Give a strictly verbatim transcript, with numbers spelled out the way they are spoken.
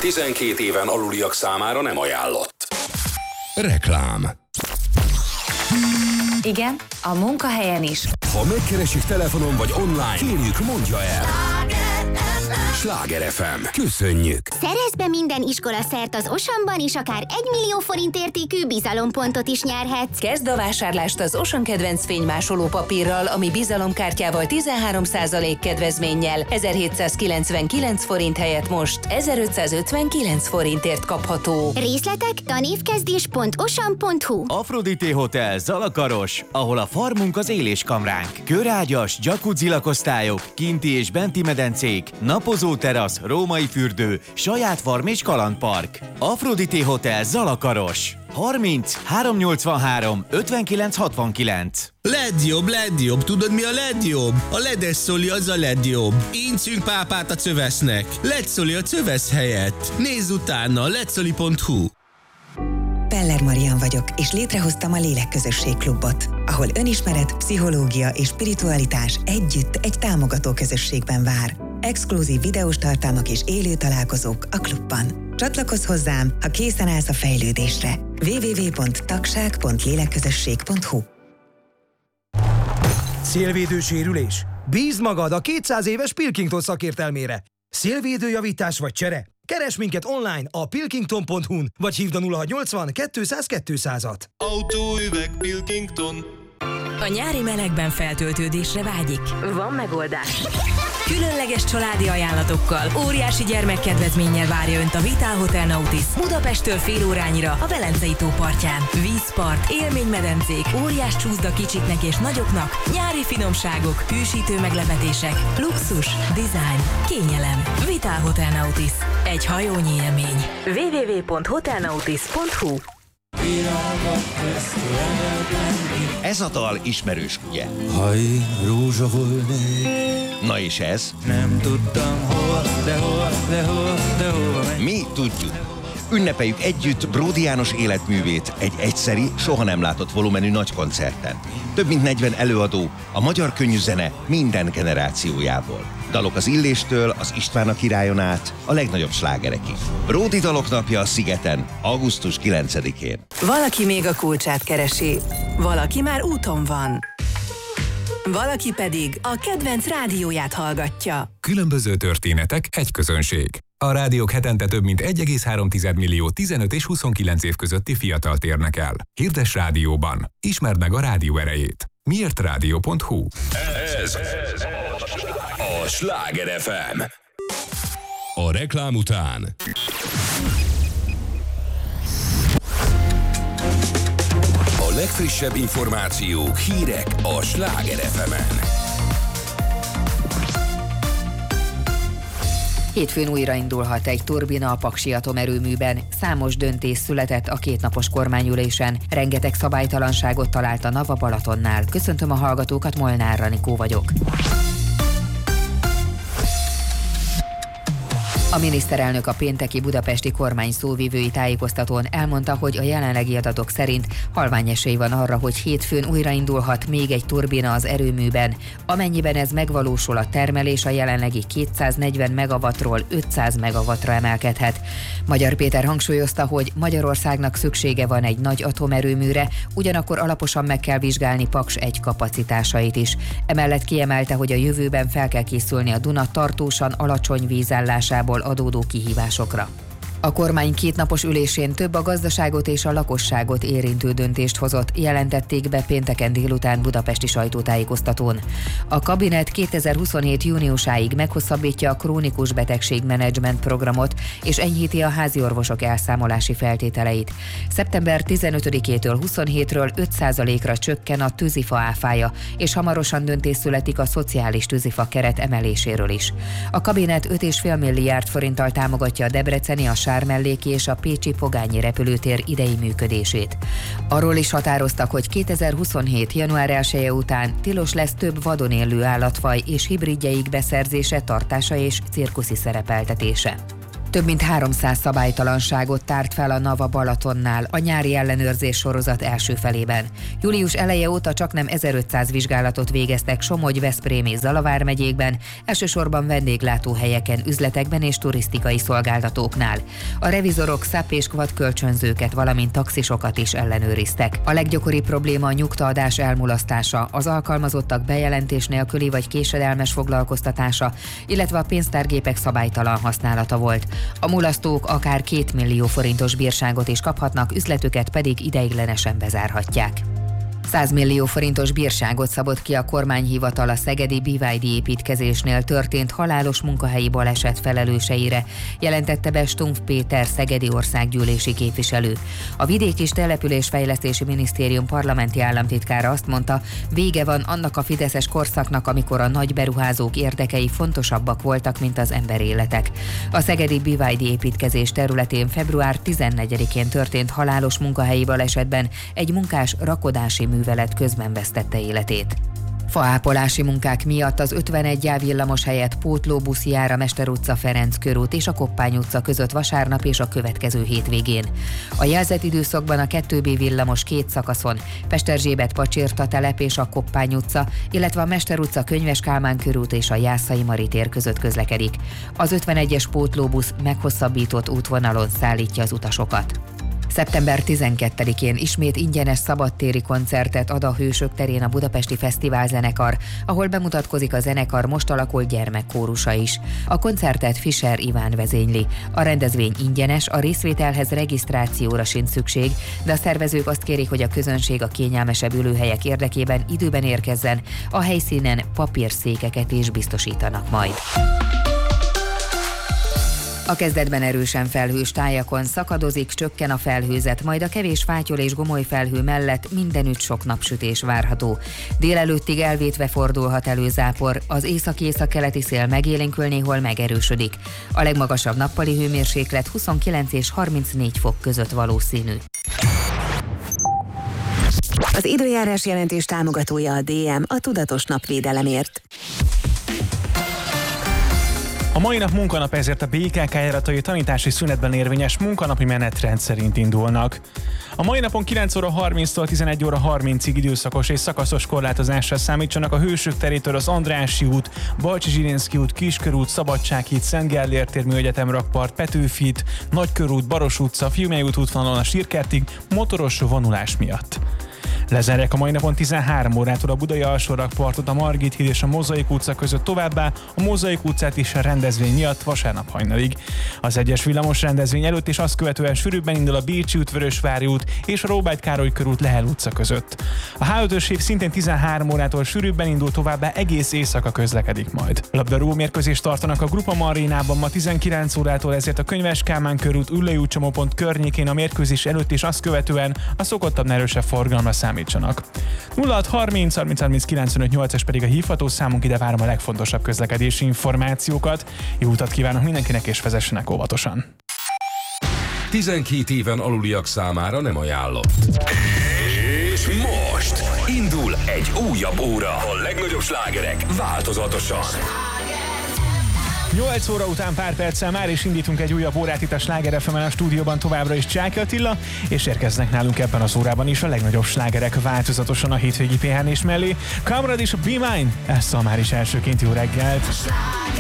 tizenkét éven aluliak számára nem ajánlott. Reklám. Igen, a munkahelyen is. Ha megkeresik telefonon vagy online, kérjük, mondja el. Sláger ef em. Köszönjük! Szerezz be minden iskola szert az Oceanban, és akár egy millió forint értékű bizalompontot is nyerhetsz. Kezd a vásárlást az Ocean kedvenc fénymásoló papírral, ami bizalomkártyával tizenhárom százalék kedvezménnyel ezerhétszázkilencvenkilenc forint helyett most ezerötszázötvenkilenc forintért kapható. Részletek tanévkezdés pont ocean pont hu. Aphrodite Hotel Zalakaros, ahol a farmunk az éléskamránk. Körágyas, jacuzzi lakosztályok, kinti és benti medencék, napozó terasz, római fürdő, saját farm és kalandpark. Aphrodite Hotel Zalakaros. harminc háromszáznyolcvanhárom ötvenkilenc hatvankilenc. Led jobb, led jobb. Tudod, mi a led jobb? A ledes szoli az a led jobb. Incünk pápát a cövesznek. Led szoli a cövesz helyett. Nézz utána, ledszoli pont hu. Peller Marian vagyok, és létrehoztam a Lélekközösség Klubot, ahol önismeret, pszichológia és spiritualitás együtt egy támogató közösségben vár. Exkluzív videós tartalmak és élő találkozók a klubban. Csatlakozz hozzám, ha készen állsz a fejlődésre. double-u double-u double-u pont tagság pont lélekközösség pont hu. Szélvédő sérülés? Bízd magad a kétszáz éves Pilkington szakértelmére. Szélvédőjavítás vagy csere? Keresd minket online a pilkington pont hu-n, vagy hívd a nulla hatszáznyolcvan kétszáz kétszázat. Autóüveg Pilkington. A nyári melegben feltöltődésre vágyik? Van megoldás. Különleges családi ajánlatokkal, óriási gyermekkedvezménnyel várja Önt a Vitál Hotel Nautis Budapesttől fél órányira a Velencei tó partján. Vízpart, élménymedencék, óriás csúszda kicsiknek és nagyoknak, nyári finomságok, hűsítő meglepetések, luxus, design, kényelem. Vitál Hotel Nautis. Egy hajónyi élmény. double-u double-u double-u pont hotelnautis pont hu. Ez a dal ismerős, ugye? Ha én rózsa volnék. Na és ez? Nem tudtam hol, de hol, de hol, de hol. Mi tudjuk. Ünnepeljük együtt Bródi János életművét egy egyszeri, soha nem látott volumenű nagy koncerten. Több mint negyven előadó, a magyar könnyűzene minden generációjából. Dalok az Illéstől, az István a királyon át, a legnagyobb slágerekig. Bródi dalok napja a Szigeten, augusztus kilencedikén. Valaki még a kulcsát keresi, valaki már úton van. Valaki pedig a kedvenc rádióját hallgatja. Különböző történetek, egy közönség. A rádiók hetente több mint egy egész három millió tizenöt és huszonkilenc év közötti fiatalt érnek el. Hirdess rádióban. Ismerd meg a rádió erejét. miért rádió pont hu. Ez a Sláger ef em. A reklám után a legfrissebb információk, hírek a Sláger ef emen. Hétfőn újraindulhat egy turbina a Paksi atomerőműben. Számos döntés született a kétnapos kormányülésen. Rengeteg szabálytalanságot talált a NAV a Balatonnál. Köszöntöm a hallgatókat, Molnár Ranikó vagyok. A miniszterelnök a pénteki budapesti kormány szóvivői tájékoztatón elmondta, hogy a jelenlegi adatok szerint halvány esély van arra, hogy hétfőn újraindulhat még egy turbina az erőműben. Amennyiben ez megvalósul, a termelés a jelenlegi kétszáznegyven megawattról ötszáz megawattra emelkedhet. Magyar Péter hangsúlyozta, hogy Magyarországnak szüksége van egy nagy atomerőműre, ugyanakkor alaposan meg kell vizsgálni Paks egy kapacitásait is. Emellett kiemelte, hogy a jövőben fel kell készülni a Duna tartósan alacsony vízállásából adódó kihívásokra. A kormány kétnapos ülésén több a gazdaságot és a lakosságot érintő döntést hozott, jelentették be pénteken délután budapesti sajtótájékoztatón. A kabinet kétezer-huszonhét júniusáig meghosszabbítja a krónikus betegségmenedzsment programot és enyhíti a háziorvosok elszámolási feltételeit. szeptember tizenötödikétől huszonhétről öt százalékra csökken a tűzifa áfája, és hamarosan döntés születik a szociális tűzifa keret emeléséről is. A kabinet öt egész öt milliárd forinttal támogatja a debreceni, a Sármelléki és a pécsi Pogányi repülőtér idei működését. Arról is határoztak, hogy kétezer-huszonhét. január elseje után tilos lesz több vadon élő állatfaj és hibridjeik beszerzése, tartása és cirkuszi szerepeltetése. Több mint háromszáz szabálytalanságot tárt fel a Nava Balatonnál a nyári ellenőrzés sorozat első felében. Július eleje óta csaknem ezerötszáz vizsgálatot végeztek Somogy, Veszprém és Zalavár megyékben, elsősorban vendéglátóhelyeken, üzletekben és turisztikai szolgáltatóknál. A revizorok száp és kvad kölcsönzőket, valamint taxisokat is ellenőriztek. A leggyakoribb probléma a nyugtaadás elmulasztása, az alkalmazottak bejelentés nélküli vagy késedelmes foglalkoztatása, illetve a pénztárgépek szabálytalan használata volt. A mulasztók akár két millió forintos bírságot is kaphatnak, üzletüket pedig ideiglenesen bezárhatják. száz millió forintos bírságot szabott ki a kormányhivatal a szegedi bé vé dé építkezésnél történt halálos munkahelyi baleset felelőseire, jelentette be Stumpf Péter szegedi országgyűlési képviselő. A Vidék- és Településfejlesztési Minisztérium parlamenti államtitkára azt mondta, vége van annak a fideszes korszaknak, amikor a nagy beruházók érdekei fontosabbak voltak, mint az emberéletek. A szegedi bé vé dé építkezés területén február tizennegyedikén történt halálos munkahelyi balesetben egy munkás rakodási művelet közben vesztette életét. Faápolási munkák miatt az ötvenegy A villamos helyett pótlóbusz jár a Mester utca, Ferenc körút és a Koppány utca között vasárnap és a következő hétvégén. A jelzett időszakban a kettő B villamos két szakaszon, Pesterzsébet Pacsirta telep és a Koppány utca, illetve a Mester utca, Könyves Kálmán körút és a Jászai Mari tér között közlekedik. Az ötvenegyes pótlóbusz meghosszabbított útvonalon szállítja az utasokat. szeptember tizenkettedikén ismét ingyenes szabadtéri koncertet ad a Hősök terén a Budapesti Fesztivál zenekar, ahol bemutatkozik a zenekar most alakult gyermekkórusa is. A koncertet Fischer Iván vezényli. A rendezvény ingyenes, a részvételhez regisztrációra sincs szükség, de a szervezők azt kérik, hogy a közönség a kényelmesebb ülőhelyek érdekében időben érkezzen, a helyszínen papírszékeket is biztosítanak majd. A kezdetben erősen felhős tájakon szakadozik, csökken a felhőzet, majd a kevés fátyol és gomoly felhő mellett mindenütt sok napsütés várható. Délelőttig elvétve fordulhat elő zápor, az észak-északkeleti szél megélénkül, néhol megerősödik. A legmagasabb nappali hőmérséklet huszonkilenc és harmincnégy fok között valószínű. Az időjárás jelentés támogatója a dé em, a tudatos napvédelemért. A mai nap munkanap, ezért a bé ká ká járatai tanítási szünetben érvényes munkanapi menetrend szerint indulnak. A mai napon kilenc óra harminctól tizenegy óra harmincig időszakos és szakaszos korlátozásra számítsanak a Hősök terétől az Andrássy út, Balcsi-Zsilinszky út, Kiskörút, Szabadsághíd, Szent Gellért tér, Műegyetem rakpart, Petőfi híd, Nagykörút, Baros utca, Fiumei út útvonalon a Sírkertig motoros vonulás miatt. Lezárják a mai napon tizenhárom órától a Budai alsórakpartot, a Margit híd és a Mozaik utca között, továbbá a Mozaik utcát is a rendezvény miatt vasárnap hajnalig. Az egyes villamos rendezvény előtt és azt követően sűrűbben indul a Bécsi út, Vörösvári út és a Róbert Károly körút, Lehel utca között. A há ötös hív szintén tizenhárom órától sűrűbben indul, továbbá egész éjszaka közlekedik majd. Labdarúgó mérkőzést tartanak a Grupa Arénában ma tizenkilenc órától, ezért a Könyves Kálmán körút, Üllői út csomópont környékén a mérkőzés előtt és azt követően a szokottabb erősebb forgalomra számít. nulla hat harminc harminc harminc kilencvenöt nyolcas pedig a hívható számunk, ide várom a legfontosabb közlekedési információkat. Jó utat kívánok mindenkinek, és vezessenek óvatosan. tizenkét éven aluliak számára nem ajánlott. És most indul egy újabb óra. A legnagyobb slágerek változatosan. nyolc óra után pár perccel már is indítunk egy újabb órát itt a Sláger ef emen, a stúdióban továbbra is Csáky Attila, és érkeznek nálunk ebben az órában is a legnagyobb slágerek változatosan a hétvégi pihenés mellé. Kamrad és a Be Mine, ezt a már is elsőként jó reggelt!